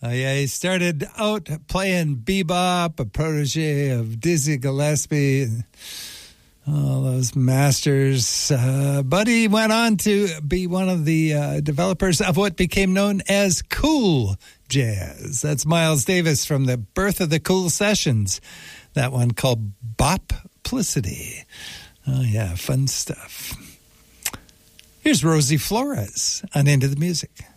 Yeah, he started out playing bebop, a protege of Dizzy Gillespie, and all those masters. But he went on to be one of the developers of what became known as cool jazz. That's Miles Davis from the Birth of the Cool Sessions. That one called Boplicity. Oh, yeah, fun stuff. Here's Rosie Flores on Into the Music.